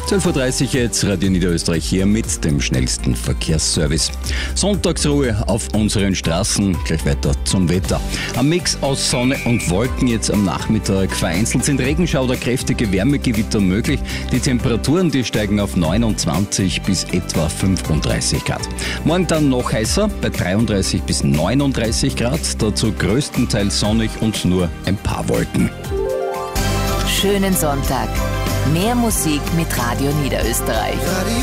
12.30 Uhr jetzt, Radio Niederösterreich hier mit dem schnellsten Verkehrsservice. Sonntagsruhe auf unseren Straßen, gleich weiter zum Wetter. Ein Mix aus Sonne und Wolken jetzt am Nachmittag. Vereinzelt sind Regenschauer oder kräftige Wärmegewitter möglich. Die Temperaturen, die steigen auf 29 bis etwa 35 Grad. Morgen dann noch heißer, bei 33 bis 39 Grad. Dazu größtenteils sonnig und nur ein paar Wolken. Schönen Sonntag. Mehr Musik mit Radio Niederösterreich.